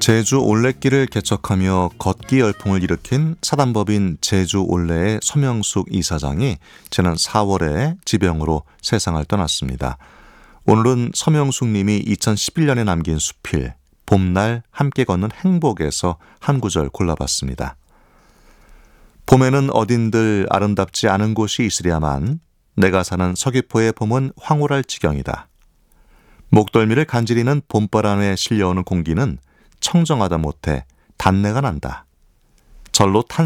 제주 올레길을 개척하며 걷기 열풍을 일으킨 사단법인 제주 올레의 서명숙 이사장이 지난 4월에 지병으로 세상을 떠났습니다. 오늘은 서명숙 님이 2011년에 남긴 수필 봄날 함께 걷는 행복에서 한 구절 골라봤습니다. 봄에는 어딘들 아름답지 않은 곳이 있으랴만 내가 사는 서귀포의 봄은 황홀할 지경이다. 목덜미를 간지리는 봄바람에 실려오는 공기는 청정하다 못해 단내가 난다. 절로 탄